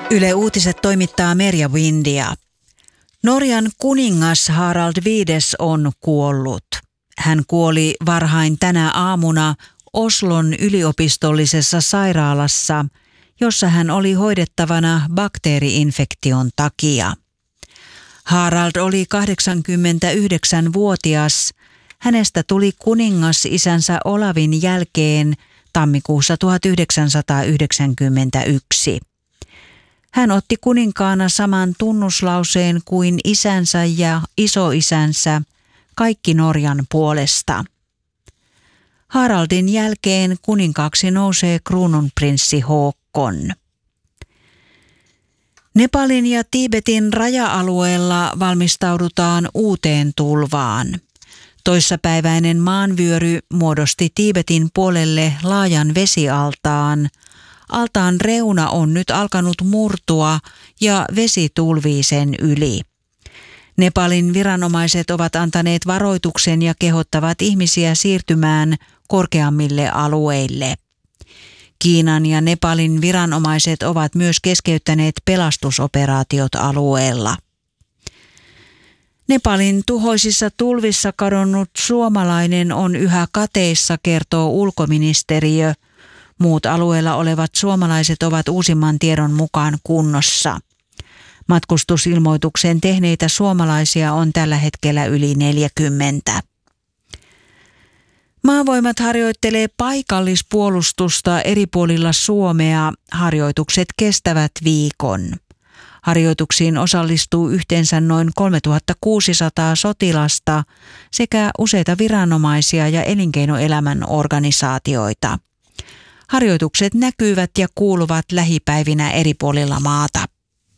Yle Uutiset toimittaa Merja Windia. Norjan kuningas Harald V on kuollut. Hän kuoli varhain tänä aamuna Oslon yliopistollisessa sairaalassa, jossa hän oli hoidettavana bakteeriinfektion takia. Harald oli 89-vuotias. Hänestä tuli kuningas isänsä Olavin jälkeen tammikuussa 1991. Hän otti kuninkaana saman tunnuslauseen kuin isänsä ja isoisänsä, kaikki Norjan puolesta. Haraldin jälkeen kuninkaaksi nousee kruununprinssi Håkon. Nepalin ja Tiibetin raja-alueella valmistaudutaan uuteen tulvaan. Toissapäiväinen maanvyöry muodosti Tiibetin puolelle laajan vesialtaan. Altaan reuna on nyt alkanut murtua ja vesi tulvii sen yli. Nepalin viranomaiset ovat antaneet varoituksen ja kehottavat ihmisiä siirtymään korkeammille alueille. Kiinan ja Nepalin viranomaiset ovat myös keskeyttäneet pelastusoperaatiot alueella. Nepalin tuhoisissa tulvissa kadonnut suomalainen on yhä kateissa, kertoo ulkoministeriö. Muut alueella olevat suomalaiset ovat uusimman tiedon mukaan kunnossa. Matkustusilmoituksen tehneitä suomalaisia on tällä hetkellä yli 40. Maavoimat harjoittelee paikallispuolustusta eri puolilla Suomea. Harjoitukset kestävät viikon. Harjoituksiin osallistuu yhteensä noin 3600 sotilasta sekä useita viranomaisia ja elinkeinoelämän organisaatioita. Harjoitukset näkyvät ja kuuluvat lähipäivinä eri puolilla maata.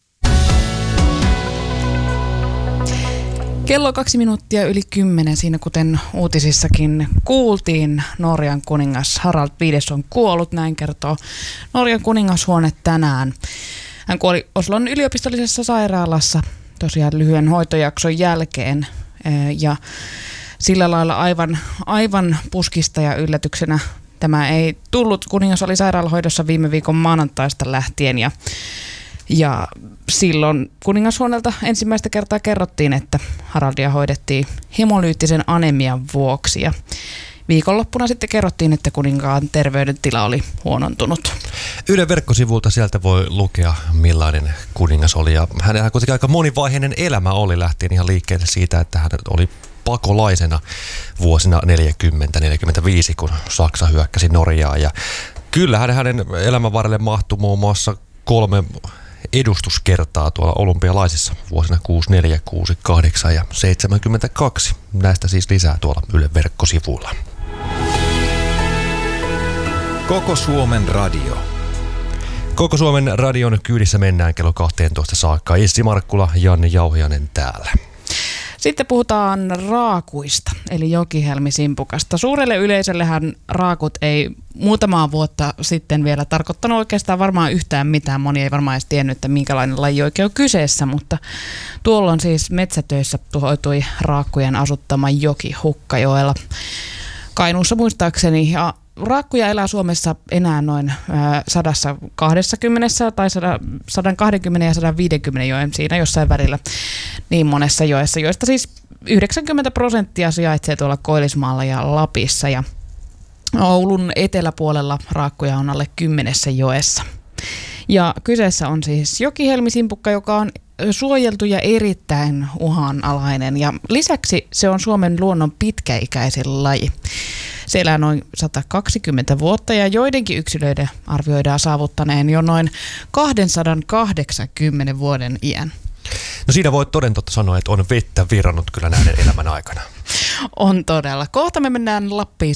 Kello 2 minuuttia yli 10, siinä kuten uutisissakin kuultiin, Norjan kuningas Harald V on kuollut, näin kertoo Norjan kuningashuone tänään. Hän kuoli Oslon yliopistollisessa sairaalassa tosiaan lyhyen hoitojakson jälkeen ja sillä lailla aivan puskista ja yllätyksenä tämä ei tullut. Kuningas oli sairaalahoidossa viime viikon maanantaista lähtien ja silloin kuningashuoneelta ensimmäistä kertaa kerrottiin, että Haraldia hoidettiin hemolyyttisen anemian vuoksi ja viikonloppuna sitten kerrottiin, että kuninkaan terveydentila oli huonontunut. Ylen verkkosivulta sieltä voi lukea, millainen kuningas oli. Ja hänellä kuitenkin aika monivaiheinen elämä oli, lähtien ihan liikkeelle siitä, että hän oli pakolaisena vuosina 40-45, kun Saksa hyökkäsi Norjaa. Ja kyllä hänen elämän varrelle mahtui muun muassa 3 edustuskertaa tuolla olympialaisissa vuosina 64, 68 ja 72. Näistä siis lisää tuolla Ylen verkkosivuilla. Koko Suomen radio. Koko Suomen radion kyydissä mennään kello 12 saakka. Essi Markkula, Janne Jauhiainen täällä. Sitten puhutaan raakuista, eli jokihelmisimpukasta. Suurelle yleisöllehän raakut ei muutamaa vuotta sitten vielä tarkoittanut oikeastaan varmaan yhtään mitään. Moni ei varmaan edes tiennyt, että minkälainen laji oikein on kyseessä, mutta tuolloin siis metsätöissä tuhoitui raakkujen asuttama joki Hukkajoella Kainuussa muistaakseni. Ja raakkuja elää Suomessa enää noin 120 tai 120 ja 150 joen siinä jossain välillä niin monessa joessa, joista siis 90% sijaitsee tuolla Koillismaalla ja Lapissa ja Oulun eteläpuolella raakkuja on alle 10 joessa. Ja kyseessä on siis jokihelmisimpukka, joka on suojeltu ja erittäin uhanalainen ja lisäksi se on Suomen luonnon pitkäikäisin laji. Se elää noin 120 vuotta ja joidenkin yksilöiden arvioidaan saavuttaneen jo noin 280 vuoden iän. No siinä voi toden totta sanoa, että on vettä virrannut kyllä näiden elämän aikana. On todella. Kohta me mennään Lappiin